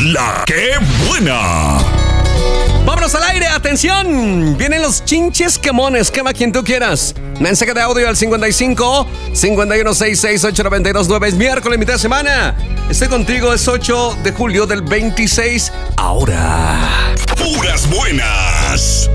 La que buena. Vámonos al aire, atención. Vienen los chinches quemones. Quema quien tú quieras. Mensaje de audio al 55 5166 8929. Es miércoles, mitad de semana. Estoy contigo, es 8 de julio del 26. Ahora. Puras buenas.